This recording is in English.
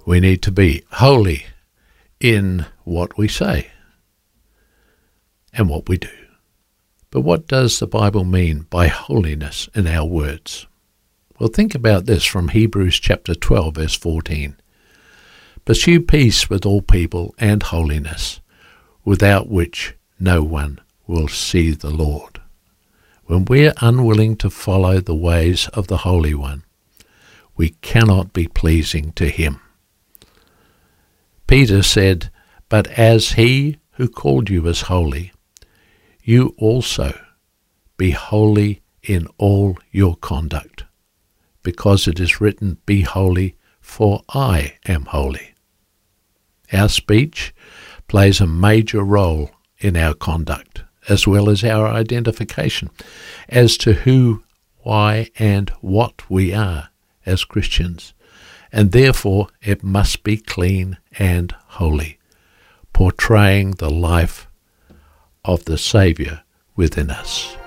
We need to be holy in what we say and what we do. But what does the Bible mean by holiness in our words? Well, think about this from Hebrews chapter 12, verse 14. Pursue peace with all people and holiness, without which no one will see the Lord. When we are unwilling to follow the ways of the Holy One, we cannot be pleasing to him. Peter said, "But as he who called you is holy, you also be holy in all your conduct, because it is written, 'Be holy, for I am holy.'" Our speech plays a major role in our conduct, as well as our identification as to who, why, and what we are as Christians, and therefore it must be clean and holy, portraying the life of the Saviour within us.